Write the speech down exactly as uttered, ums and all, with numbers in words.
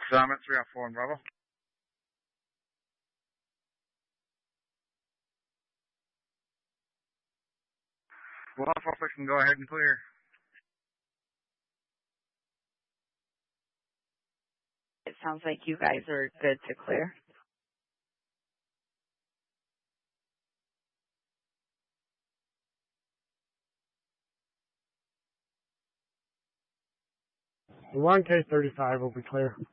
Summit three oh four and Bravo. Well, four six can go ahead and clear. It sounds like you guys are good to clear. one K thirty-five will be clear.